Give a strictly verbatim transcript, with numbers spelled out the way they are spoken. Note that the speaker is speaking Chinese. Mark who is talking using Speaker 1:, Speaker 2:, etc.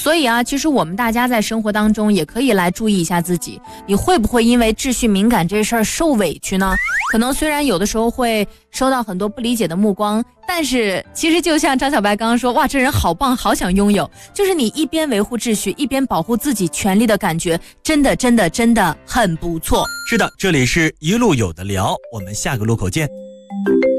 Speaker 1: 所以啊，其实我们大家在生活当中也可以来注意一下自己，你会不会因为秩序敏感这事儿受委屈呢？可能虽然有的时候会收到很多不理解的目光，但是其实就像张小白刚刚说，哇，这人好棒，好想拥有，就是你一边维护秩序一边保护自己权利的感觉，真的真的真的很不错。
Speaker 2: 是的，这里是一路有的聊，我们下个路口见。